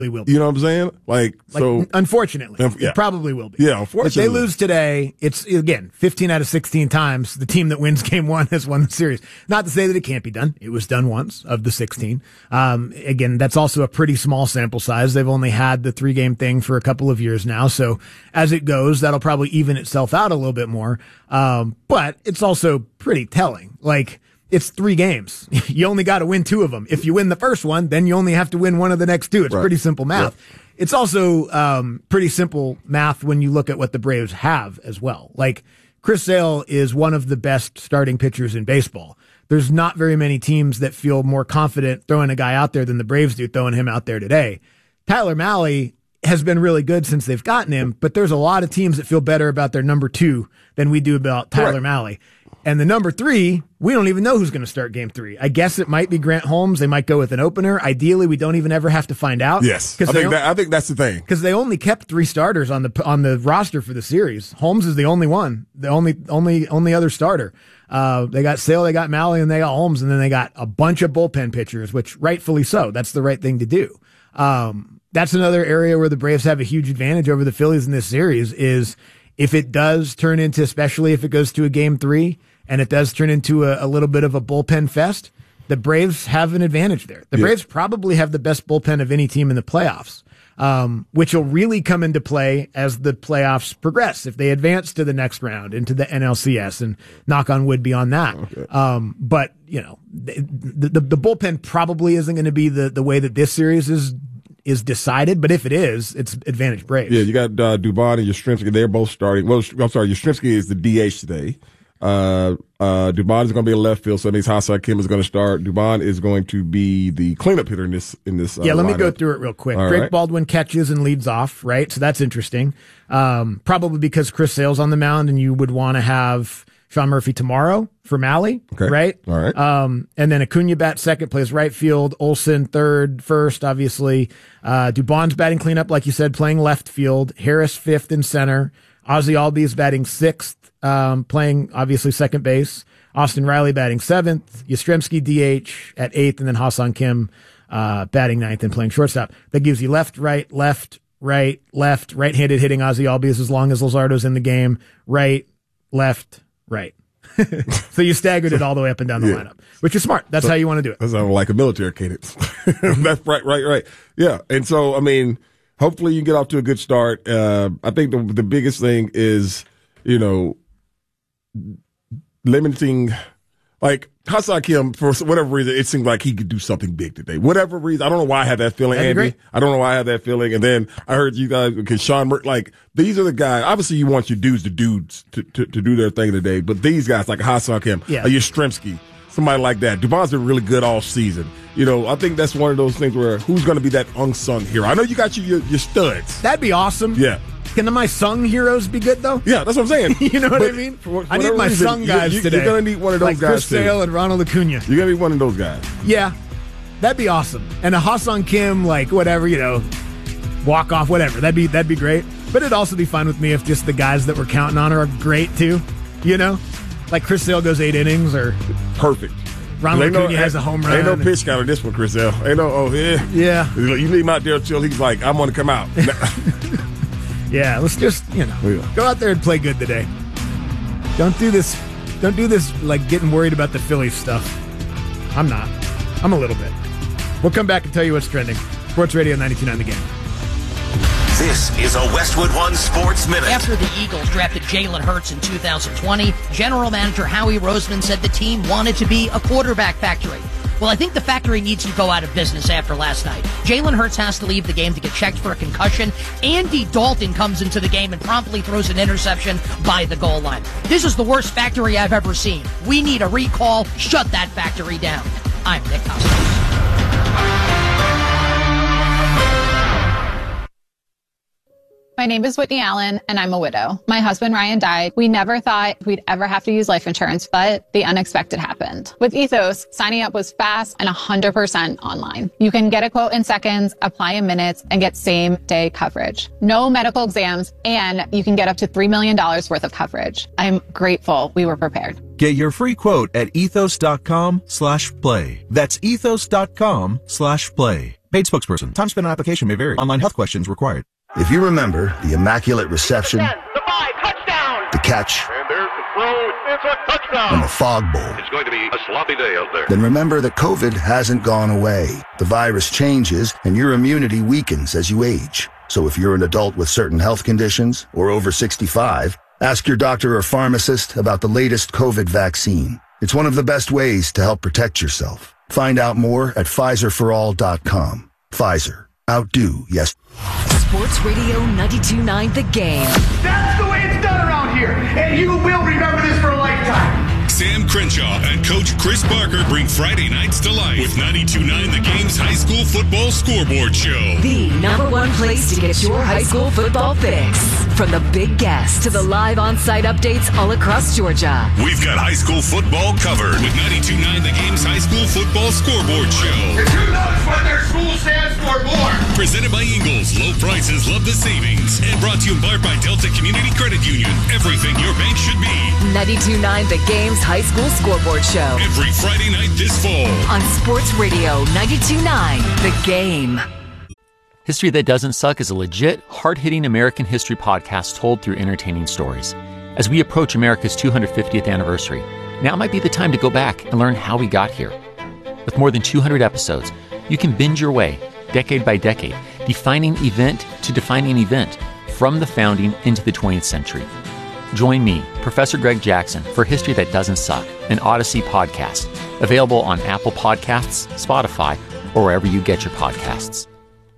will be. You know what I'm saying? So unfortunately, it probably will be. Yeah, unfortunately. If they lose today, it's, again, 15 out of 16 times the team that wins game one has won the series. Not to say that it can't be done. It was done once of the 16. Again, that's also a pretty small sample size. They've only had the 3-game thing for a couple of years now. So as it goes, that'll probably even itself out a little bit more. But it's also pretty telling. It's 3 games. You only got to win 2 of them. If you win the first one, then you only have to win one of the next 2. It's pretty simple math. Yeah. It's also pretty simple math when you look at what the Braves have as well. Chris Sale is one of the best starting pitchers in baseball. There's not very many teams that feel more confident throwing a guy out there than the Braves do throwing him out there today. Tyler Mahle has been really good since they've gotten him, but there's a lot of teams that feel better about their number 2 than we do about Tyler Mahle. And the number 3, we don't even know who's going to start game 3. I guess it might be Grant Holmes. They might go with an opener. Ideally, we don't even ever have to find out. Yes, I think that's the thing. Because they only kept 3 starters on the roster for the series. Holmes is the only one, the only other starter. They got Sale, they got Mahle, and they got Holmes, and then they got a bunch of bullpen pitchers, which rightfully so. That's the right thing to do. That's another area where the Braves have a huge advantage over the Phillies in this series is if it does turn into, especially if it goes to a game 3, and it does turn into a little bit of a bullpen fest, the Braves have an advantage there. The Braves probably have the best bullpen of any team in the playoffs, which will really come into play as the playoffs progress. If they advance to the next round into the NLCS, and knock on wood beyond that. Okay. But the bullpen probably isn't going to be the way that this series is decided, but if it is, it's advantage Braves. Yeah, you got Dubon and Yastrzemski. They're both starting. Well, I'm sorry, Yastrzemski is the DH today. Dubon is going to be in left field, so that means Ha-Seong Kim is going to start. Dubon is going to be the cleanup hitter in this. Yeah, let me go through it real quick. Drake Baldwin catches and leads off, right? So that's interesting. Probably because Chris Sale's on the mound, and you would want to have Sean Murphy tomorrow for Mahle, right? All right. And then Acuna bats second, plays right field. Olsen third, first, obviously. Dubon's batting cleanup, like you said, playing left field. Harris fifth and center. Ozzie Albies batting sixth, playing obviously second base. Austin Riley batting seventh. Yastrzemski DH at eighth, and then Ha-Seong Kim batting ninth and playing shortstop. That gives you left, right-handed hitting Ozzie Albies as long as Luzardo's in the game. Right, left, right. So you staggered it all the way up and down the lineup, which is smart. That's how you want to do it. That sounds like a military cadence. That's right. Yeah. And so, hopefully you get off to a good start. I think the biggest thing is, limiting, Ha-Seong Kim, for whatever reason, it seemed like he could do something big today. Whatever reason. I don't know why I had that feeling, Andy. Great. I don't know why I had that feling. And then I heard you guys, because Sean Murphy, these are the guys. Obviously, you want your dudes to do their thing today. But these guys, like Ha-Seong Kim, a Yastrzemski, somebody like that. Dubon's been really good all season. I think that's one of those things where who's going to be that unsung hero? I know you got your studs. That'd be awesome. Yeah. Can my sung heroes be good, though? Yeah, that's what I'm saying. You know what I mean? I need my sung guys today. You're going to need one of those guys, Chris Sale and Ronald Acuna. You're going to be one of those guys. Yeah, that'd be awesome. And a Ha-Seong Kim, whatever, walk off, whatever. That'd be great. But it'd also be fine with me if just the guys that we're counting on are great, too. Like Chris Sale goes 8 innings or... Perfect. Ronald Acuna has a home run. Ain't no pitch count on this one, Chris Sale. Ain't no, Yeah. You leave him out there until he's like, I'm going to come out. Yeah, let's just, go out there and play good today. Don't do this getting worried about the Phillies stuff. I'm not. I'm a little bit. We'll come back and tell you what's trending. Sports Radio 92.9 The Game. This is a Westwood One Sports Minute. After the Eagles drafted Jalen Hurts in 2020, General Manager Howie Roseman said the team wanted to be a quarterback factory. Well, I think the factory needs to go out of business after last night. Jalen Hurts has to leave the game to get checked for a concussion. Andy Dalton comes into the game and promptly throws an interception by the goal line. This is the worst factory I've ever seen. We need a recall. Shut that factory down. I'm Nick Costos. My name is Whitney Allen, and I'm a widow. My husband, Ryan, died. We never thought we'd ever have to use life insurance, but the unexpected happened. With Ethos, signing up was fast and 100% online. You can get a quote in seconds, apply in minutes, and get same-day coverage. No medical exams, and you can get up to $3 million worth of coverage. I'm grateful we were prepared. Get your free quote at ethos.com/play. That's ethos.com/play. Paid spokesperson. Time spent on application may vary. Online health questions required. If you remember the immaculate reception, 10, the 5, touchdown! the catch, And there's the throw, it's a touchdown! and the fog bowl, It's going to be a sloppy day out there. then remember that COVID hasn't gone away. The virus changes and your immunity weakens as you age. So if you're an adult with certain health conditions or over 65, ask your doctor or pharmacist about the latest COVID vaccine. It's one of the best ways to help protect yourself. Find out more at PfizerForAll.com. Pfizer. Outdo, yes. Sports Radio 92.9 The Game. That's the way it's done around here, and you will remember this for a lifetime. Sam Crenshaw and Coach Chris Barker bring Friday nights to life with 92.9 The Game's high school football scoreboard show. The #1 place to get your high school football fix. From the big guests to the live on-site updates all across Georgia. We've got high school football covered with 92.9 The Game's high school football scoreboard show. If you notice what their school stands for, more. Presented by Ingles. Low prices, love the savings. And brought to you in part by Delta Community Credit Union. Everything your bank should be. 92.9 The Game's high school scoreboard show. Every Friday night this fall. On Sports Radio 92.9 The Game. History That Doesn't Suck is a legit, hard-hitting American history podcast told through entertaining stories. As we approach America's 250th anniversary, now might be the time to go back and learn how we got here. With more than 200 episodes, you can binge your way, decade by decade, defining event to defining event, from the founding into the 20th century. Join me, Professor Greg Jackson, for History That Doesn't Suck, an Odyssey podcast, available on Apple Podcasts, Spotify, or wherever you get your podcasts.